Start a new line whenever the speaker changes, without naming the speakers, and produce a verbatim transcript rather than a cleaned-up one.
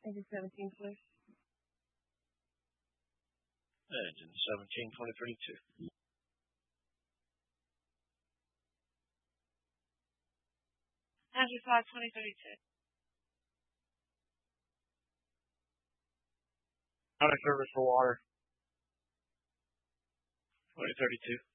Engine seventeen, please.
Engine seventeen, twenty thirty-two.
Engine five, twenty thirty-two.
Out of service for water.
twenty thirty-two.